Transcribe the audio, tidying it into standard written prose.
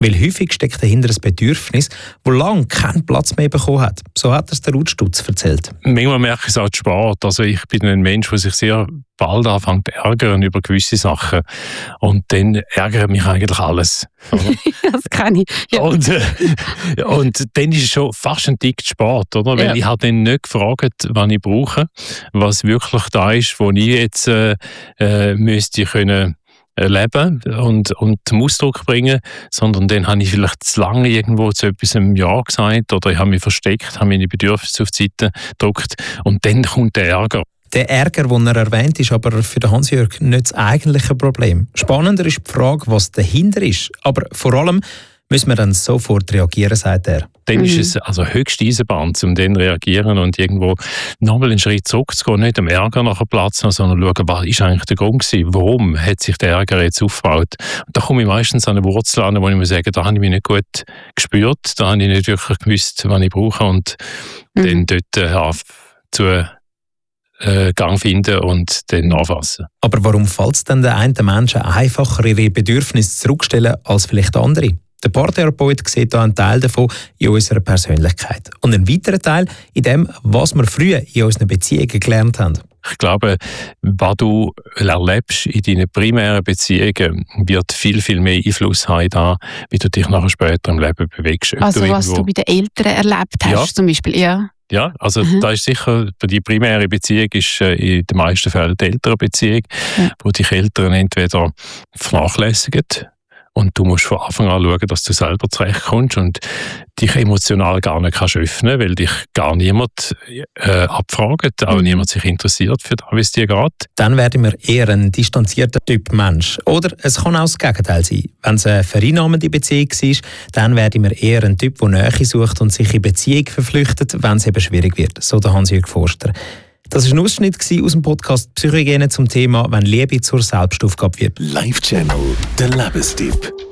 Weil häufig steckt dahinter ein Bedürfnis, das lange keinen Platz mehr bekommen hat. So hat es der Ruth Stutz erzählt. Manchmal merke ich es auch zu spät. Also ich bin ein Mensch, der sich sehr bald anfängt zu ärgern über gewisse Sachen. Und dann ärgert mich eigentlich alles. Das kann ich. Ja. Und dann ist es schon fast ein Tick zu spät, oder? Weil ich habe dann nicht gefragt, was ich brauche, was wirklich da ist, wo ich jetzt müsste können leben und zum Ausdruck bringen, sondern dann habe ich vielleicht zu lange irgendwo zu etwas Ja gesagt oder ich habe mich versteckt, habe meine Bedürfnisse auf die Seite gedrückt und dann kommt der Ärger. Der Ärger, den er erwähnt, ist aber für Hans-Jörg nicht das eigentliche Problem. Spannender ist die Frage, was dahinter ist. Aber vor allem müssen wir dann sofort reagieren, sagt er. Dann ist es also höchste Eisenbahn, um dann zu reagieren und irgendwo nochmal einen Schritt zurückzugehen, nicht am Ärger nachher Platz haben, sondern schauen, was ist eigentlich der Grund gewesen? Warum hat sich der Ärger jetzt aufgebaut? Und da komme ich meistens an eine Wurzel an, wo ich mir sage, da habe ich mich nicht gut gespürt, da habe ich nicht wirklich gewusst, was ich brauche und dann dort zu Gang finden und dann nachfassen. Aber warum fällt es denn den einen Menschen einfacher, ihre Bedürfnisse zurückzustellen, als vielleicht andere? Der Paartherapeut sieht hier einen Teil davon in unserer Persönlichkeit. Und einen weiteren Teil in dem, was wir früher in unseren Beziehungen gelernt haben. Ich glaube, was du erlebst in deinen primären Beziehungen, wird viel, viel mehr Einfluss haben da, wie du dich nachher später im Leben bewegst. Also was du bei den Eltern erlebt hast, zum Beispiel, Ja, also da ist sicher, die primäre Beziehung ist in den meisten Fällen die Elternbeziehung, wo dich Eltern entweder vernachlässigen und du musst von Anfang an schauen, dass du selber zurechtkommst und dich emotional gar nicht kannst öffnen, weil dich gar niemand abfragt, auch niemand sich interessiert für das, wie es dir geht. Dann werden wir eher ein distanzierter Typ Mensch. Oder es kann auch das Gegenteil sein. Wenn es eine vereinnahmende Beziehung war, dann werden wir eher ein Typ, der Nähe sucht und sich in Beziehung verflüchtet, wenn es eben schwierig wird, so der Hans-Jörg Forster. Das war ein Ausschnitt aus dem Podcast Psychohygiene zum Thema «Wenn Liebe zur Selbstaufgabe wird». Live Channel, der Lebenstipp.